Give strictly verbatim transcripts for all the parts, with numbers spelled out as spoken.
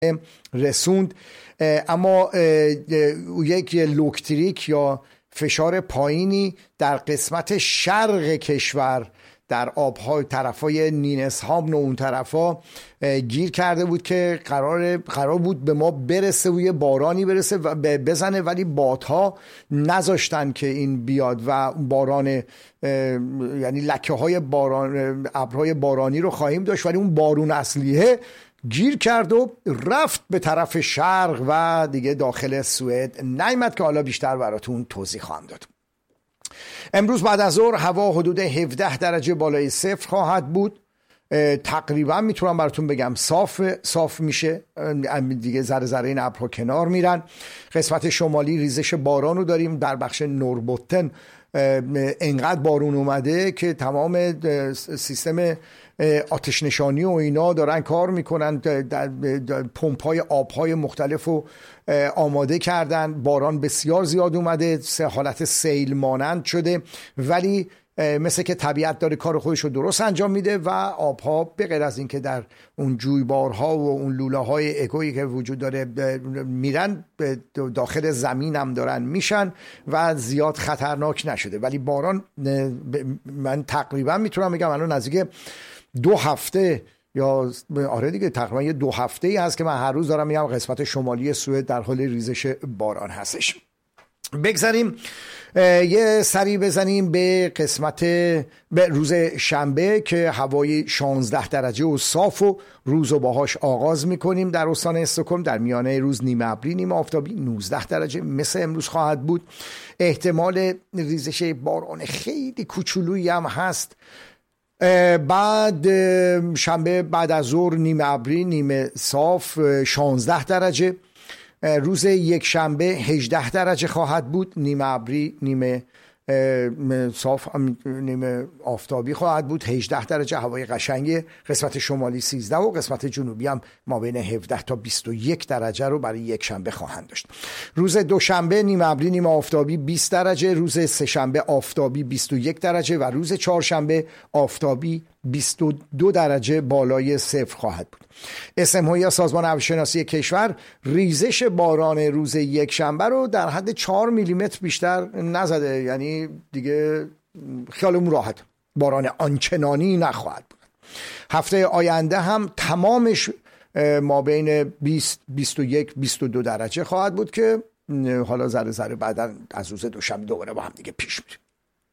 رسوند. اما یک لوکتریک یا فشار پایینی در قسمت شرق کشور در آبهای طرفای نینسهامن و اون طرفا گیر کرده بود که قرار قرار بود به ما برسه و یه بارانی برسه و بزنه، ولی بادها نذاشتن که این بیاد و باران یعنی لکه های باران ابرهای بارانی رو خواهیم داشت، ولی اون بارون اصلیه گیر کرد و رفت به طرف شرق و دیگه داخل سوئد نیامد که حالا بیشتر براتون توضیح خواهم داد. امروز بعد از ظهر هوا حدود هفده درجه بالای صفر خواهد بود. تقریبا میتونم براتون بگم صاف صاف میشه دیگه، ذره ذره این ابرها کنار میرن. قسمت شمالی ریزش باران رو داریم. در بخش نوربوتن انقدر بارون اومده که تمام سیستم آتش نشانی و اینا دارن کار میکنن، پمپ‌های آب‌های مختلف رو آماده کردن. باران بسیار زیاد اومده، حالت سیل مانند شده، ولی مثل که طبیعت داره کار خودش رو درست انجام میده و آبها به غیر از این که در اون جویبارها و اون لوله های اکویی که وجود داره میرن داخل زمین هم دارن میشن و زیاد خطرناک نشده. ولی باران من تقریبا میتونم بگم الان نزدیک دو هفته یا آره دیگه تقریبا یه دو هفته ای هست که من هر روز دارم میگم قسمت شمالی سوئد در حال ریزش باران هستش. بگذاریم یه سری بزنیم به قسمت به روز شنبه که هوای شانزده درجه و صاف و روز و باهاش آغاز میکنیم در استان استکهلم. در میانه روز نیمه ابری نیمه آفتابی نوزده درجه مثل امروز خواهد بود. احتمال ریزش باران خیلی کوچولویی هم هست. بعد شنبه بعد از ظهر نیمه ابری نیمه صاف شانزده درجه. روز یک شنبه هجده درجه خواهد بود، نیمه ابری نیمه صاف نیمه آفتابی خواهد بود، هجده درجه هوای قشنگه. قسمت شمالی سیزده و قسمت جنوبی هم ما بین هفده تا بیست و یک درجه رو برای یک شنبه خواهند داشت. روز دوشنبه نیمه ابری نیمه آفتابی بیست درجه، روز سه شنبه آفتابی بیست و یک درجه و روز چهارشنبه آفتابی بیست و دو درجه بالای صفر خواهد بود. اسمه‌ای سازمان هواشناسی کشور ریزش باران روز یک شنبه رو در حد چهار میلیمتر بیشتر نزده، یعنی دیگه خیالمون راحت باران آنچنانی نخواهد بود. هفته آینده هم تمامش ما بین بیست بیست و یک بیست و دو درجه خواهد بود که حالا ذره ذره بعدا از روز دوشنبه دوباره با هم دیگه پیش میریم.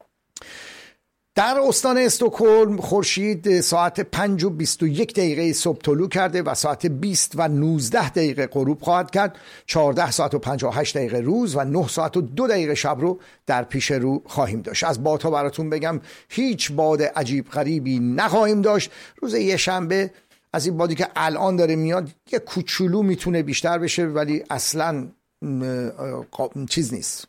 در استان استکهلم خورشید ساعت پنج و بیست و یک دقیقه صبح طلوع کرده و ساعت بیست و نوزده دقیقه غروب خواهد کرد. چهارده ساعت و پنجاه و هشت دقیقه روز و نه ساعت و دو دقیقه شب رو در پیش رو خواهیم داشت. از بادها براتون بگم هیچ باد عجیب غریبی نخواهیم داشت. روز یه شنبه از این بادی که الان داره میاد یه کوچولو میتونه بیشتر بشه، ولی اصلا چیز نیست،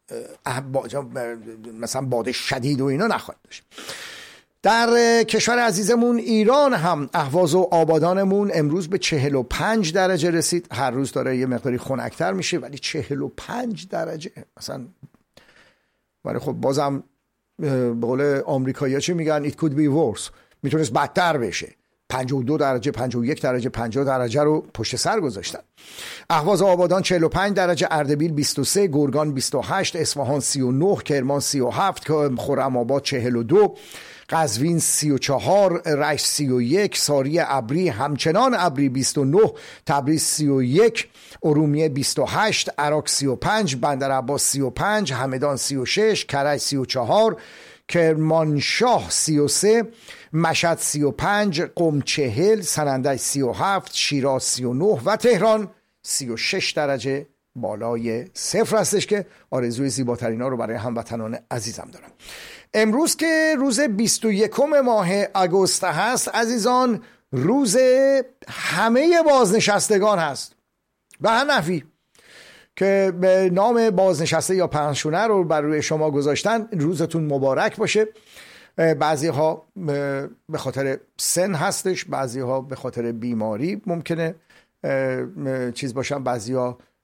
مثلا باد شدید و اینا نخواهد داشت. در کشور عزیزمون ایران هم اهواز و آبادانمون امروز به چهل و پنج درجه رسید. هر روز داره یه مقداری خنک‌تر میشه، ولی چهل و پنج درجه مثلا، ولی خب بازم به قول آمریکایی‌ها چی میگن it could be worse، میتونست بدتر بشه. پنجاه و دو درجه پنجاه و یک درجه پنجاه درجه رو پشت سر گذاشتن. اهواز و آبادان چهل و پنج درجه، اردبیل بیست و سه، گرگان بیست و هشت، اصفهان سی و نه، کرمان سی و هفت، خرم‌آباد چهل و دو، قزوین سی و چهار، رشت سی و یک، ساری ابری همچنان ابری بیست و نه، تبریز سی و یک، ارومیه بیست و هشت، عراق سی و پنج، بندرعباس سی و پنج، همدان سی و شش، کرج سی و چهار، کرمانشاه سی و سه، مشهد سی و پنج، قم چهل، سنندج سی و هفت، شیراز سی و نه و تهران سی و شش درجه بالای صفر هستش که آرزوی زیباترین ها رو برای هموطنان عزیزم دارم. امروز که روز بیست و یکم ماه آگوست هست عزیزان، روز همه بازنشستگان هست به هر نحوی که به نام بازنشسته یا پنشونه رو بر روی شما گذاشتن. روزتون مبارک باشه. بعضی ها به خاطر سن هستش، بعضی ها به خاطر بیماری ممکنه چیز باشن، بعضی ها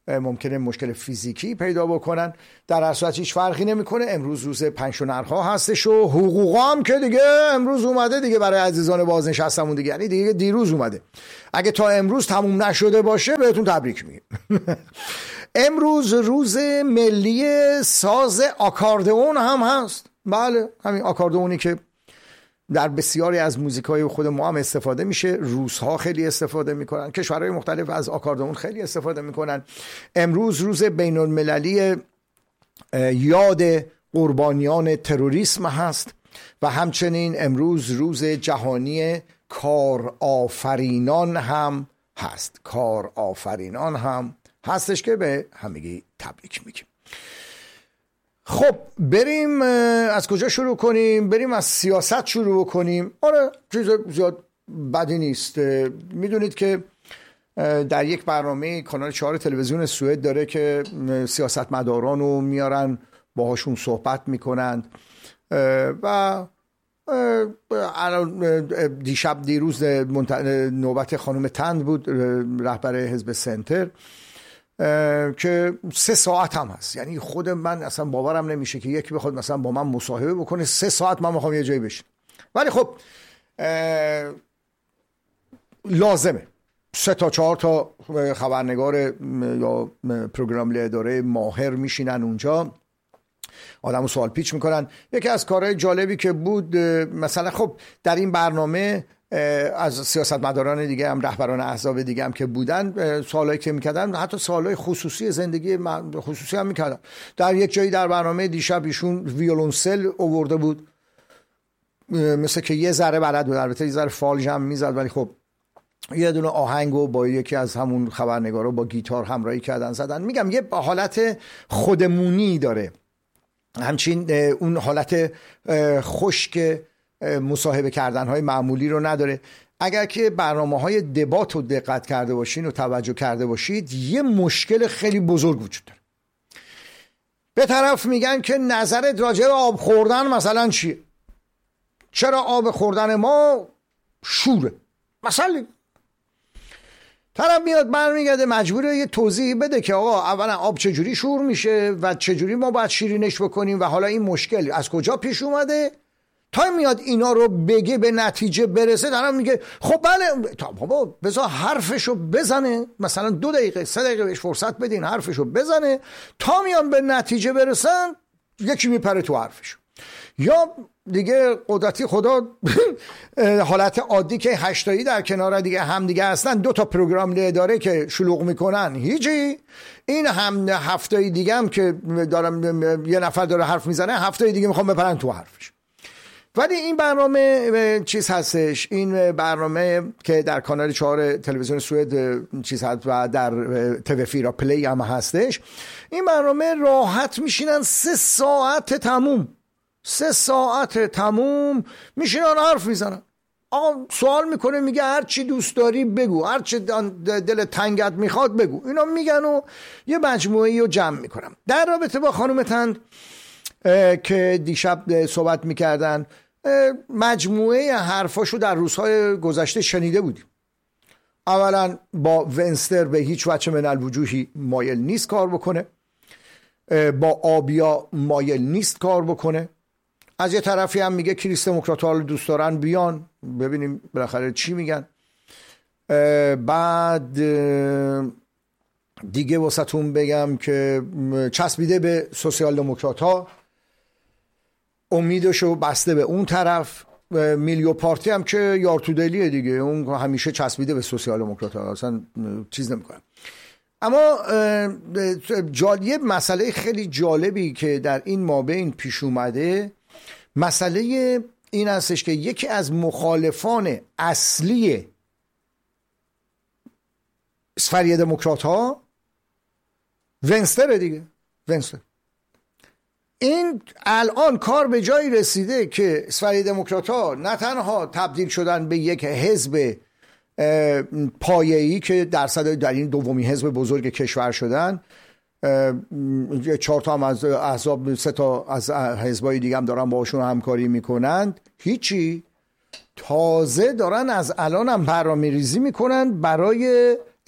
ممکنه مشکل فیزیکی پیدا بکنن. در هر صورت هیچ فرقی نمیکنه. امروز روز پنشنرها هستش و حقوقا هم که دیگه امروز اومده دیگه برای عزیزان بازنشستمون دیگه، یعنی دیگه دیروز اومده. اگه تا امروز تموم نشده باشه بهتون تبریک میگم. امروز روز ملی ساز آکاردئون هم هست. بله، همین آکاردئونی که در بسیاری از موزیکای خود ما هم استفاده میشه. روس‌ها خیلی استفاده میکنن، کشورهای مختلف از آکاردئون خیلی استفاده میکنن. امروز روز بین المللی یاد قربانیان تروریسم هست و همچنین امروز روز جهانی کارآفرینان هم هست. کارآفرینان هم هستش که به همگی تبریک میگیم. خب بریم از کجا شروع کنیم؟ بریم از سیاست شروع کنیم. آره چیز زیاد بدی نیست. میدونید که در یک برنامه کانال چهار تلویزیون سوئد داره که سیاستمداران رو میارن باهاشون صحبت میکنند و دیشب دیروز نوبت خانم تند بود، رهبر حزب سنتر، که سه ساعت هم هست. یعنی خود من اصلا باورم نمیشه که یکی بخواد مثلا با من مصاحبه بکنه سه ساعت من میخوام یه جایی بشم. ولی خب لازمه سه تا چهار تا خبرنگار یا پروگرام اداره ماهر میشینن اونجا، آدمو سوال پیچ میکنن. یکی از کارهای جالبی که بود مثلا خب در این برنامه از سیاستمداران دیگه هم رهبران احزاب دیگه هم که بودن سوالایی که میکردن حتی سوالای خصوصی زندگی خصوصی هم میکردن. در یک جایی در برنامه دیشب ایشون ویولونسل آورده بود، مثل که یه ذره بلد بود، البته یه ذره فالج هم میزد، ولی خب یه دونه آهنگو با یکی از همون خبرنگارا با گیتار همراهی کردن زدن. میگم یه حالت خودمونی داره، همچین اون حالت خشک مصاحبه کردن های معمولی رو نداره. اگر که برنامه های دبات رو دقت کرده باشین و توجه کرده باشید یه مشکل خیلی بزرگ وجود داره. به طرف میگن که نظرت راجع به آب خوردن مثلا چیه؟ چرا آب خوردن ما شوره؟ مثلا طرف میاد برمیگرده مجبوره یه توضیح بده که آقا اولا آب چجوری شور میشه و چجوری ما باید شیرینش بکنیم و حالا این مشکل از کجا پیش اومده. تا میاد اینا رو بگه به نتیجه برسه طرف میگه خب بله تا بابا بذار حرفشو بزنه، مثلا دو دقیقه سه دقیقه بهش فرصت بدین حرفشو بزنه، تا میان به نتیجه برسن یکی میپره تو حرفش. یا دیگه قدرتی خدا حالت عادی که هشتایی در کنار دیگه هم دیگه هستن، دو تا پروگرام اداره که شلوغ میکنن هیچی، این هم هفتایی دیگه هم که دارم یه نفر داره حرف میزنه هفتایی دیگه میخوام بپرن تو حرفش. ولی این برنامه چیز هستش، این برنامه که در کانال چهار تلویزیون سوئد چیز هست و در توفیرا پلی هم هستش، این برنامه راحت میشینن سه ساعت تموم سه ساعت تموم میشینن حرف میزنن. آقا سوال میکنه میگه هر چی دوست داری بگو، هر چی دل تنگت میخواد بگو. اینا میگن و یه مجموعه‌ای رو جمع میکنم. در رابطه با خانم تند که دیشب صحبت میکردن، مجموعه حرفاشو در روزهای گذشته شنیده بودیم. اولا با ونستر به هیچ وجه من الوجوهی مایل نیست کار بکنه، با آبیا مایل نیست کار بکنه. از یه طرفی هم میگه کریس دموکرات‌ها رو دوست دارن بیان ببینیم بالاخره چی میگن. بعد دیگه واسهتون بگم که چسبیده به سوسیال دموکرات‌ها، امیدشو بسته به اون طرف. میلیو پارتی هم که یارتودلیه دیگه، اون همیشه چسبیده به سوسیال دموکرات‌ها، اصلا چیز نمی‌کنه. اما جالب مسئله خیلی جالبی که در این مابین پیش اومده، مسئله این هستش که یکی از مخالفان اصلی اسفری دموکرات ها ونستر دیگه. ونستر این الان کار به جایی رسیده که اسفری دموکرات ها نه تنها تبدیل شدن به یک حزب پایه‌ای که درصد در این دومین حزب بزرگ کشور شدن، چهار تا هم از احزاب، سه تا از حزبای دیگه هم دارن باشون همکاری میکنند، هیچی، تازه دارن از الان هم برنامه‌ریزی میکنن برای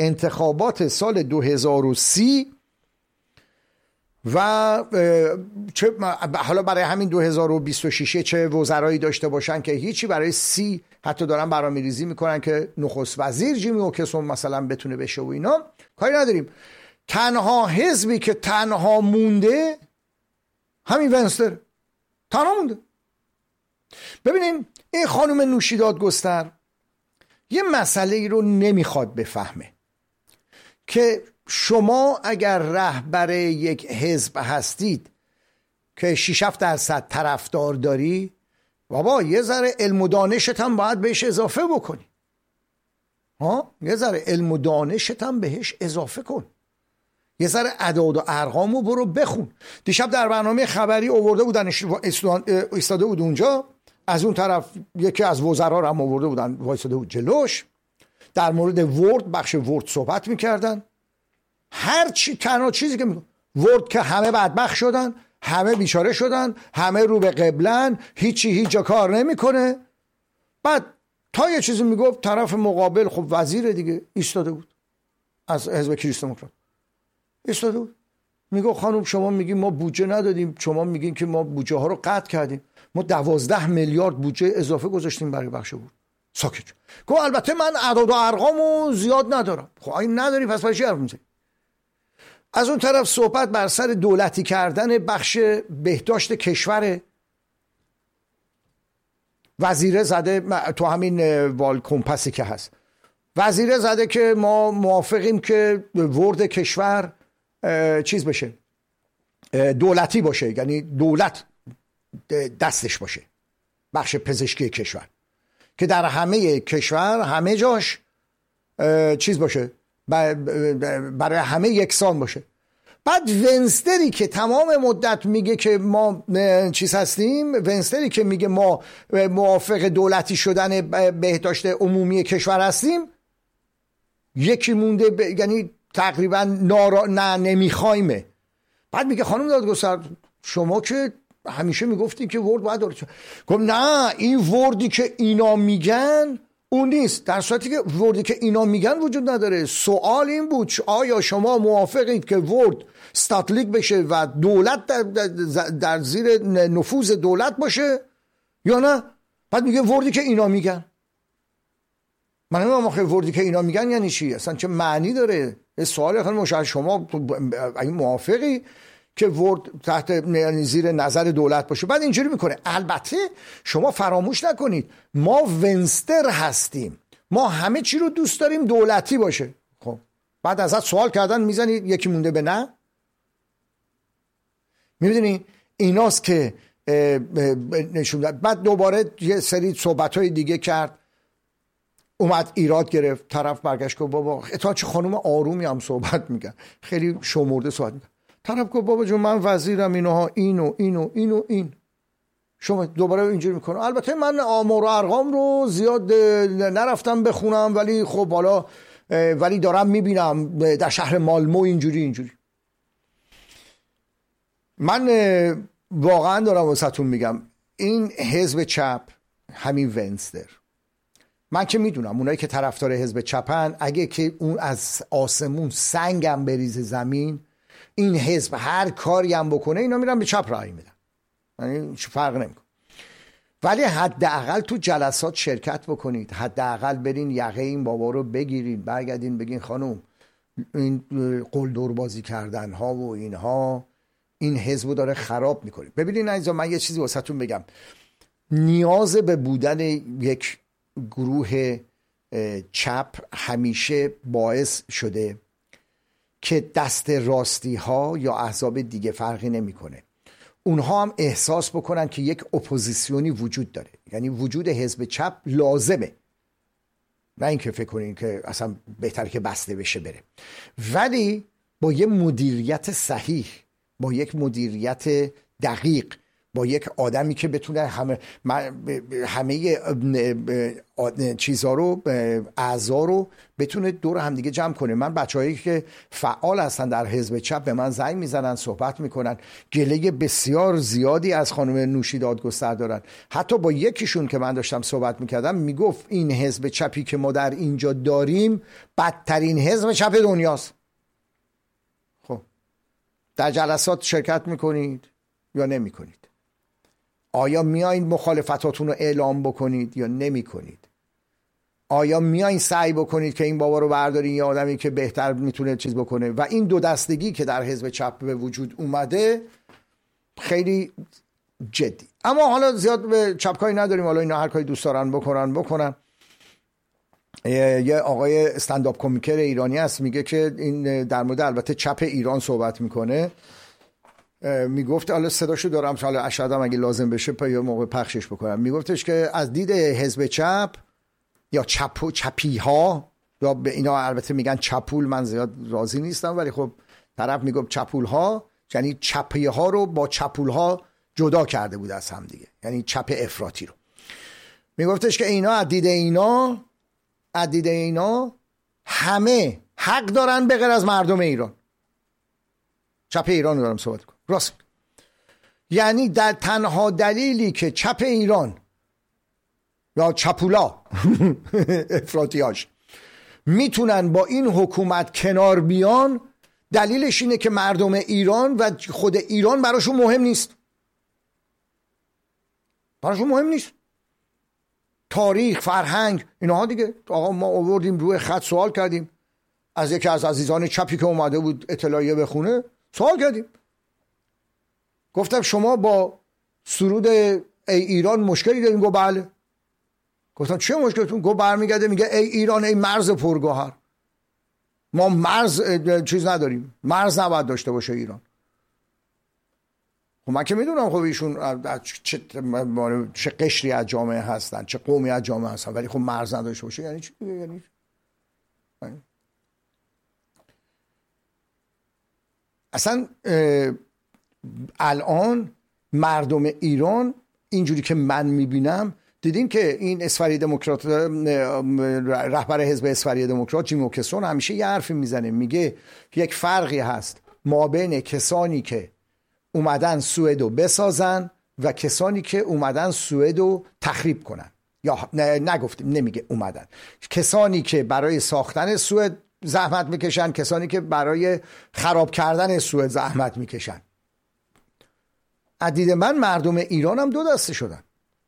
انتخابات سال دو هزار و سی و چه حالا برای همین دو هزار و بیست و شش چه وزرایی داشته باشن که هیچی، برای سی حتی دارن برنامه‌ریزی میکنن که نخست وزیر جیمی اوکسون مثلا بتونه بشه و اینا. کاری نداریم. تنها حزبی که تنها مونده همین ونستر، تنها مونده. ببینین این خانم نوشیدادگستر یه مسئله ای رو نمیخواد بفهمه که شما اگر رهبر یک حزب هستید که شش هفت درصد طرفدار داری، بابا یه ذره علم و دانشت هم باید بهش اضافه بکنی. ها یه ذره علم و دانشت هم بهش اضافه کن. یه ذره اعداد و ارقامو برو بخون. دیشب در برنامه خبری آورده بودن، ایستاده بود اونجا، از اون طرف یکی از وزرا رو هم آورده بودن وایساده بود جلوش، در مورد ورد، بخش ورد صحبت میکردن. هر چی تنها چیزی که میگن ورد که همه بدبخت شدن، همه بیچاره شدن، همه رو به قبلن، هیچی هیچ جا کار نمیکنه. بعد تا یه چیزی میگفت طرف مقابل، خب وزیر دیگه ایستاده بود از حزب کریست دموکرات، ایستاده بود میگه خانم شما میگین ما بودجه ندادیم، شما میگین که ما بودجه ها رو قطع کردیم، ما دوازده میلیارد بودجه اضافه گذاشتیم برای بخش بود. ساکت. گفت البته من اعداد و ارقامو زیاد ندارم. خب این نداری پس برای چی حرف میزنی؟ از اون طرف صحبت بر سر دولتی کردن بخش بهداشت کشور. وزیره زده تو همین وال کمپسی که هست، وزیره زده که ما موافقیم که ورد کشور چیز بشه، دولتی باشه، یعنی دولت دستش باشه، بخش پزشکی کشور که در همه کشور همه جاش چیز باشه، برای همه یکسان باشه. بعد ونستری که تمام مدت میگه که ما چیز هستیم، ونستری که میگه ما موافق دولتی شدن بهداشت عمومی کشور هستیم، یکی مونده ب... یعنی تقریبا نارا... نه نمیخوایمه. بعد میگه خانم دادگستر شما که همیشه میگفتین که ورد باید داره. گفت نه این وردی که اینا میگن اون نیست، در صورتی که وردی که اینا میگن وجود نداره. سوال این بود آیا شما موافقید که ورد استاتلیک بشه و دولت در, در زیر نفوذ دولت باشه یا نه؟ بعد میگه وردی که اینا میگن. من نمیدونم آخه وردی که اینا میگن یعنی چی، اصلا چه معنی داره؟ این سوال خیلی مشخص. شما این موافقی که ورد تحت زیر نظر دولت باشه؟ بعد اینجوری میکنه البته شما فراموش نکنید ما ونستر هستیم، ما همه چی رو دوست داریم دولتی باشه. خب بعد ازت سوال کردن میزنی یکی مونده به نه. میبینی ایناست که نشون داد. بعد دوباره یه سری صحبت‌های دیگه کرد، اومد ایراد گرفت، طرف برگشت گفت بابا اتفاقا چه خانم آرومی هم صحبت میگن، خیلی شمرده صحبت میگن. طرف گفت بابا جون من وزیرم، اینها اینو اینو اینو این. شما دوباره اینجوری میکنه. البته من آمار و ارقام رو زیاد نرفتم بخونم، ولی خب حالا ولی دارم میبینم در شهر مالمو اینجوری اینجوری. من واقعا دارم واسهتون میگم این حزب چپ، همین ونستر، من که میدونم اونایی که طرفدار حزب چپن، اگه که اون از آسمون سنگم بریزه زمین، این حزب هر کاری هم بکنه اینا میرن به چپ رای میدن، یعنی فرق نمیکنه. ولی حداقل تو جلسات شرکت بکنید، حداقل برین یقه این بابا رو بگیرید، برگردین بگین خانم این قلدر بازی کردن ها و اینها این حزب داره خراب میکنه. ببینید عزیزان من یه چیزی واسهتون بگم، نیاز به بودن یک گروه چپ همیشه باعث شده که دست راستی ها یا احزاب دیگه فرقی نمیکنه، اونها هم احساس بکنن که یک اپوزیسیونی وجود داره، یعنی وجود حزب چپ لازمه، نه اینکه فکر کنین که اصلا بهتره که بسته بشه بره. ولی با یک مدیریت صحیح، با یک مدیریت دقیق، با یک آدمی که بتونه همه همه چیزها رو، اعضا رو بتونه دور هم دیگه جمع کنه. من بچه‌هایی که فعال هستن در حزب چپ به من زنگ میزنن، صحبت میکنن، گله بسیار زیادی از خانم نوشی دادگستر دارن. حتی با یکیشون که من داشتم صحبت میکردم میگفت این حزب چپی که ما در اینجا داریم بدترین حزب چپ دنیاست. خب در جلسات شرکت میکنید یا نمیکنید؟ آیا میایین مخالفتاتون رو اعلام بکنید یا نمی کنید؟ آیا میایین سعی بکنید که این بابا رو بردارین یه آدمی که بهتر میتونه چیز بکنه؟ و این دو دستگی که در حزب چپ به وجود اومده خیلی جدی. اما حالا زیاد به چپکاری نداریم، حالا اینا هر کاری دوست دارن بکنن بکنن. یه آقای استنداپ کمیکر ایرانی هست میگه که این در مورد البته چپ ایران صحبت میکنه، میگفت حالا صداشو دارم حالا اشهدم اگه لازم بشه پای موقع پخشش بکنم. میگفتش که از دید حزب چپ یا چپ چپی ها، یا به اینا البته میگن چپول، من زیاد راضی نیستم ولی خب طرف میگفت چپول ها، یعنی چپی ها رو با چپول ها جدا کرده بود از هم دیگه، یعنی چپ افراطی رو. میگفتش که اینا از دید اینا از دید اینا همه حق دارن به غیر از مردم ایران. چپ ایران رو دارم صحبت کنم، راست. یعنی در تنها دلیلی که چپ ایران یا چپولا افراطیاش میتونن با این حکومت کنار بیان، دلیلش اینه که مردم ایران و خود ایران براشون مهم نیست. براشون مهم نیست تاریخ، فرهنگ، اینها دیگه. آقا ما آوردیم روی خط سوال کردیم از یکی از عزیزان چپی که اومده بود اطلاعیه بخونه، سوال کردیم، گفتم شما با سرود ای ایران مشکلی دارین؟ گفت بله. گفتم چه مشکلتون؟ گفت برمیگرده میگه ای ایران ای مرز پرگوهر. ما مرز چیز نداریم، مرز نباید داشته باشه ایران. خب من که میدونم خب ایشون چه, چه قشری از جامعه هستن، چه قومی از جامعه هستن، ولی خب مرز نداشته باشه یعنی چی؟ یعنی اصلا الان مردم ایران اینجوری که من میبینم، دیدین که این اسفری دموکرات، رهبر حزب اسفری دموکرات جیم اوکسون همیشه یه حرفی میزنه، میگه یک فرقی هست ما بین کسانی که اومدن سوئدو بسازن و کسانی که اومدن سوئدو تخریب کنن. یا نگفتیم، نمیگه اومدن، کسانی که برای ساختن سوئد زحمت میکشن، کسانی که برای خراب کردن سوئد زحمت میکشن. از دید من مردم ایران هم دو دسته شدن.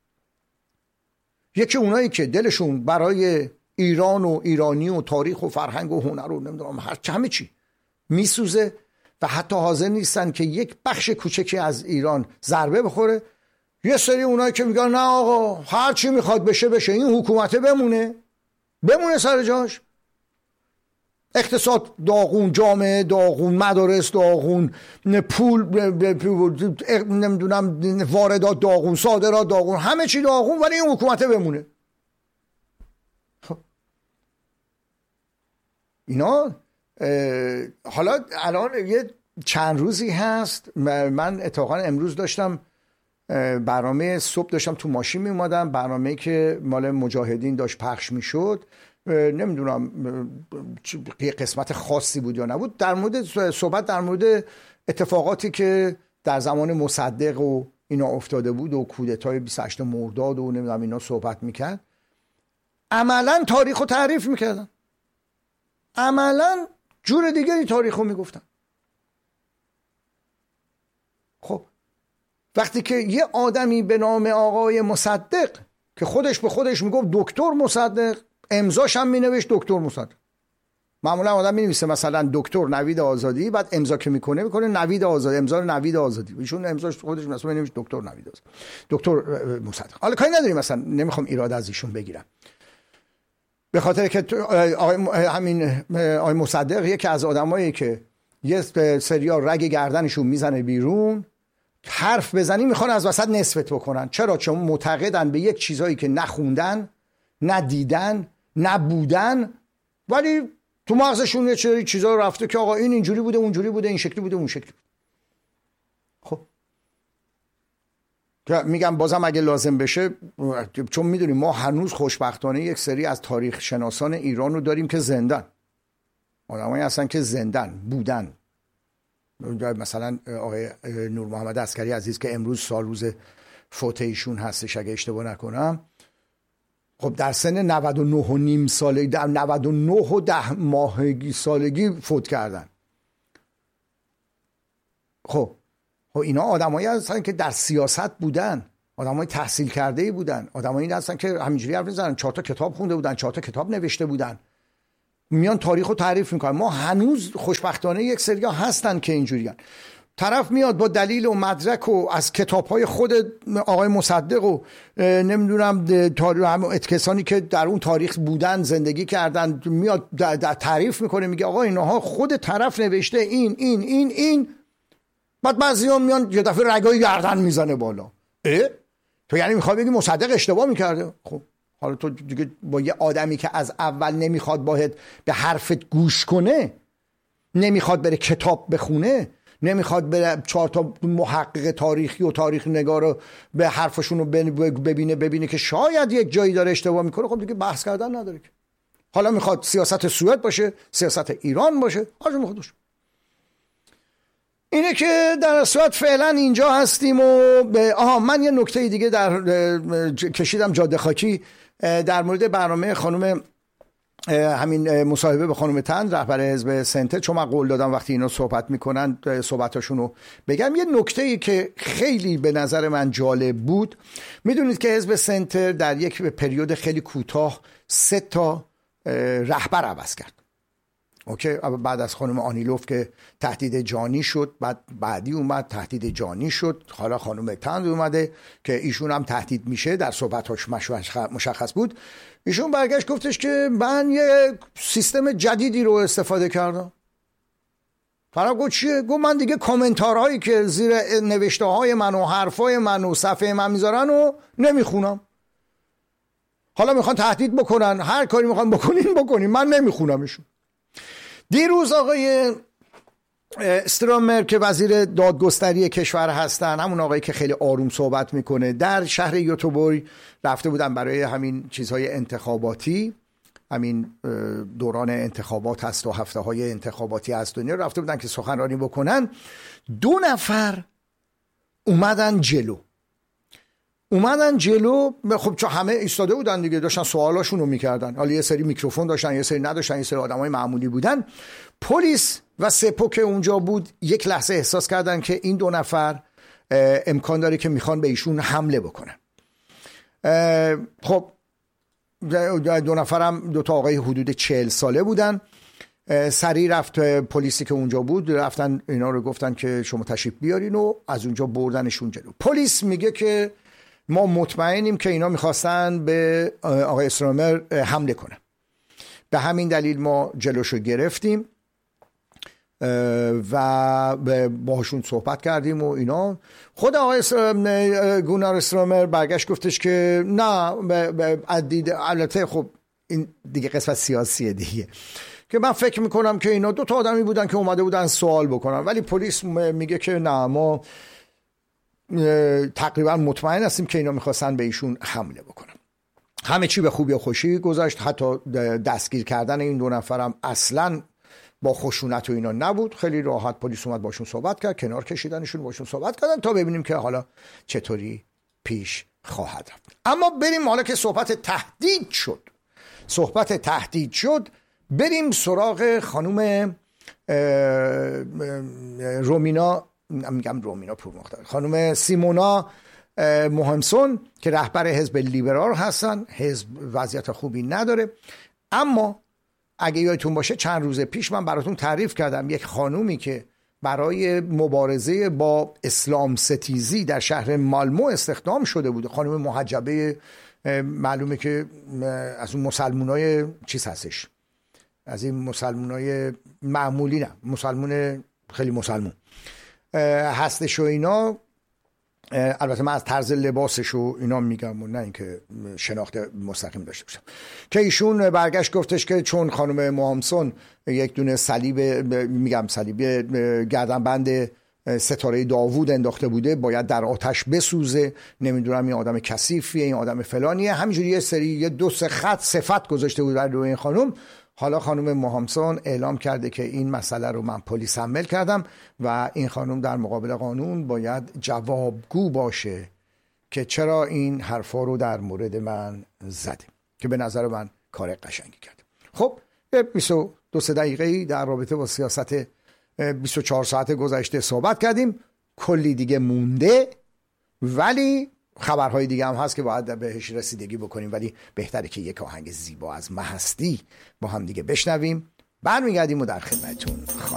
یکی اونایی که دلشون برای ایران و ایرانی و تاریخ و فرهنگ و هنر و نمیدونم هر همه چی میسوزه و حتی حاضر نیستن که یک بخش کوچکی از ایران ضربه بخوره. یه سری اونایی که میگن نه آقا هر چی میخواد بشه بشه، این حکومته بمونه بمونه سر جاش، اقتصاد داغون، جامعه داغون، مدارس داغون، پول نمیدونم واردات داغون، صادرات داغون، همه چی داغون، ولی این حکومته بمونه. خب اینا حالا الان یه چند روزی هست، من اتفاقا امروز داشتم برنامه، صبح داشتم تو ماشین می اومدم، برنامه که مال مجاهدین داشت پخش می شد، نمیدونم یه قسمت خاصی بود یا نبود، در مورد صحبت در مورد اتفاقاتی که در زمان مصدق و اینا افتاده بود و کودتای بیست و هشتم مرداد و نمیدونم اینا صحبت میکرد. عملا تاریخ رو تعریف میکردن، عملا جور دیگری تاریخ رو میگفتن. خب وقتی که یه آدمی به نام آقای مصدق که خودش به خودش میگفت دکتر مصدق، امضاش هم مینوشت دکتر مصدق. معمولا آدم مینویسه مثلا دکتر نوید آزادی، بعد امضا که میکنه میکنه نوید آزادی، امضا نوید آزادی، ایشون امضاش خودش مثلا مینوشت دکتر نوید آزادی، دکتر مصدق. حالا کاری نداریم، مثلا نمیخوام ایراد از ایشون بگیرم، به خاطر که آقای همین آقای مصدق یکی از آدمایی که یه سریا رگ گردنشون میزنه بیرون، حرف بزنی میخوان از وسط نصفت بکنن. چرا؟ چون معتقدن به یک چیزایی که نخوندن، ندیدن، نبودن، ولی تو مغزشون یه چیزایی چیزا رفته که آقا این اینجوری بوده، اونجوری بوده، این شکلی بوده، اون شکلی بوده. خب میگم بازم اگه لازم بشه، چون میدونیم ما هنوز خوشبختانه یک سری از تاریخ شناسان ایران رو داریم که زندن، آدمایی هستن که زندن بودن، مثلا آقای نور محمد عسکری عزیز که امروز سال روز فوت ایشون هستش اگه اشتباه نکنم، خب در سن نود و نه و نیم سالگی، در نود و نه و ده ماهگی سالگی فوت کردن. خب خب اینا آدمایی هستن که در سیاست بودن، آدمای تحصیل کرده بودن، آدمایی هستن که همینجوری حرف میزنن، چهار تا کتاب خونده بودن، چهار تا کتاب نوشته بودن، میان تاریخ رو تعریف میکنن. ما هنوز خوشبختانه یک سری هستن که اینجوریان. طرف میاد با دلیل و مدرک و از کتاب‌های خود آقای مصدق و نمیدونم کسانی که در اون تاریخ بودن زندگی کردن، میاد در تعریف میکنه، میگه آقا اینها خود طرف نوشته این این این این. بعد بعضی‌ها میان یه دفعه رگای گردن میزنه بالا. اه؟ تو یعنی میخوای بگی مصدق اشتباه میکرده؟ خب حالا تو دیگه با یه آدمی که از اول نمیخواد باید به حرفت گوش کنه، نمیخواد بره کتاب بخونه، نمیخواد بره چهار تا محقق تاریخی و تاریخ نگار رو به حرفشون رو ببینه ببینه که شاید یک جایی داره اشتباه میکنه، خب دیگه بحث کردن نداره که. حالا میخواد سیاست سوئد باشه، سیاست ایران باشه، هرچی میخواد باشه. اینه که در صورت فعلا اینجا هستیم. و به آها من یه نکته دیگه در کشیدم جاده خاکی در مورد برنامه خانم همین مصاحبه به خانم تند رهبر حزب سنتر، چون من قول دادم وقتی اینا صحبت میکنن صحبتاشون رو بگم. یه نکته‌ای که خیلی به نظر من جالب بود، میدونید که حزب سنتر در یک پریود خیلی کوتاه سه تا رهبر عوض کرد. اوکی، بعد از خانم آنیلوف که تهدید جانی شد، بعد بعدی اومد تهدید جانی شد، حالا خانم تند اومده که ایشون هم تهدید میشه، در صحبتاش مشخص بود. ایشون برگشت گفتش که من یه سیستم جدیدی رو استفاده کردم. فرق گفت چیه؟ گفت من دیگه کامنتارهایی که زیر نوشته های من و حرفای من و صفحه من میذارن و نمیخونم. حالا میخوان تهدید بکنن، هر کاری میخوان بکنین بکنین، من نمیخونمشون. دیروز آقای استرامر که وزیر دادگستری کشور هستن، همون آقایی که خیلی آروم صحبت میکنه، در شهر یوتوبوری رفته بودن برای همین چیزهای انتخاباتی، همین دوران انتخابات هست و هفته های انتخاباتی هست و رفته بودن که سخنرانی بکنن. دو نفر اومدن جلو اومدن جلو خب چون همه ایستاده بودن دیگه، داشتن سوالاشون رو میکردن، حالا یه سری میکروفون داشتن، یه سری نداشتن، یه سری آدمای معمولی بودن. پلیس و سپو که اونجا بود یک لحظه احساس کردن که این دو نفر امکان داره که میخوان به ایشون حمله بکنن. خب دو نفرم دو تا آقای حدود چهل ساله بودن. سریع رفت پلیسی که اونجا بود، رفتن اینا رو گفتن که شما تشریف بیارین و از اونجا بردنشون جلو. پلیس میگه که ما مطمئنیم که اینا میخواستن به آقای استرامر حمله کنن، به همین دلیل ما جلوشو گرفتیم و باهاشون صحبت کردیم و اینا. خود آقای گونار استرامر برگشت گفتش که نه، البته خب این دیگه قسمت سیاسیه دیگه، که من فکر میکنم که اینا دو تا آدمی بودن که اومده بودن سوال بکنن، ولی پلیس میگه که نه، ما تقریبا مطمئن هستیم که اینا میخواستن به ایشون حمله بکنن. همه چی به خوبی و خوشی گذشت، حتی دستگیر کردن این دو نفرم اصلا با خشونت و اینا نبود. خیلی راحت پلیس اومد باشون صحبت کرد، کنار کشیدنشون، باشون صحبت کردن تا ببینیم که حالا چطوری پیش خواهد رفت. اما بریم حالا که صحبت تهدید شد صحبت تهدید شد بریم سراغ خانم رومینا میگم رومینا پورمختار خانم سیمونا مهمسون که رهبر حزب لیبرال هستن. حزب وضعیت خوبی نداره، اما اگه یادتون باشه چند روز پیش من براتون تعریف کردم یک خانومی که برای مبارزه با اسلام ستیزی در شهر مالمو استخدام شده بود، خانم محجبه، معلومه که از اون مسلمونای چیز هستش، از این مسلمونای معمولی، نه مسلمون خیلی مسلمون هستش و اینا. البته من از طرز لباسش و اینا میگم و نه اینکه شناخت مستقیم داشته باشم. که ایشون برگشت گفتش که چون خانم مهمسون یک دونه صلیب، میگم صلیب گردنبند ستاره داوود انداخته بوده باید در آتش بسوزه، نمیدونم این آدم کثیفیه، این آدم فلانیه، همینجوری یه سری یه دو سه خط صفت گذاشته بود بر روی این خانم. حالا خانم موهامسون اعلام کرده که این مسئله رو من پلیس حمل کردم و این خانم در مقابل قانون باید جوابگو باشه که چرا این حرفا رو در مورد من زده، که به نظر من کار قشنگی کرد. خب بیست و دو دقیقه‌ای در رابطه با سیاست بیست و چهار ساعت گذشته صحبت کردیم، کلی دیگه مونده ولی خبرهای دیگه هم هست که باید بهش رسیدگی بکنیم، ولی بهتره که یک آهنگ زیبا از مه هستی با هم دیگه بشنویم، برمیگردیم و در خدمتتون خواهیم